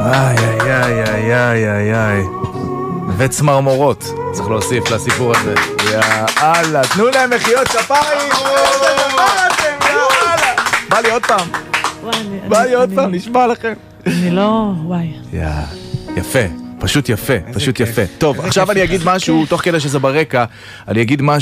איי, איי, איי, איי, איי, איי. וצמרמורות, צריך להוסיף לסיפור הזה. יאללה, תנו להם מחיאות כפיים. איזה דבר אתם, יאללה. בא לי עוד פעם. בא לי עוד פעם, נשמע לכם. אני לא, וואי. יפה. פשוט יפה, פשוט יפה. טוב, עכשיו אני אגיד משהו, תוך כדי שזה ברקע, אני אגיד משהו